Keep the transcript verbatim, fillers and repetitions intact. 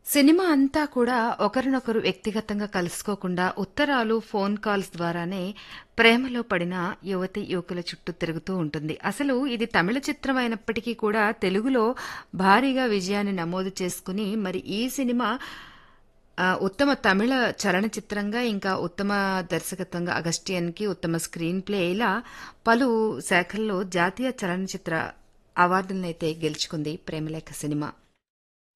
Cinema అంతా కూడా ఒకరినొకరు వ్యక్తిగతంగా కలుసుకోకుండా ఉత్తరాలు, ఫోన్ కాల్స్ ద్వారానే ప్రేమలో పడిన యువతీ యువకుల చుట్టూ తిరుగుతూ ఉంటుంది. అసలు ఇది తమిళ చిత్రం అయినప్పటికీ కూడా తెలుగులో భారీగా విజయాన్ని నమోదు చేసుకుని మరి ఈ సినిమా ఆహ్, ఉత్తమ తమిళ చలనచిత్రంగా, ఇంకా ఉత్తమ దర్శకత్వంగా 'అగస్టియన్'కి ఉత్తమ స్క్రీన్ ప్లే ఇలా పలు శాఖల్లో జాతీయ చలనచిత్ర అవార్డులనైతే గెలుచుకుంది 'ప్రేమలేఖ' సినిమా.